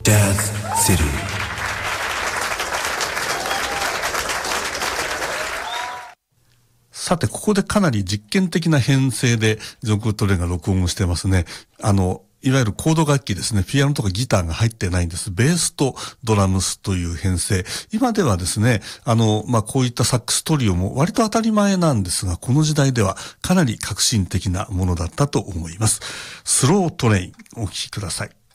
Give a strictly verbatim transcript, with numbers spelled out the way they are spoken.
Jazz City。さて、ここでかなり実験的な編成でジョン・コルトレーンが録音をしてますね。あの、いわゆるコード楽器ですね。ピアノとかギターが入ってないんです。ベースとドラムスという編成。今ではですね、あの、まあ、こういったサックストリオも割と当たり前なんですが、この時代ではかなり革新的なものだったと思います。スロートレイン、お聴きください。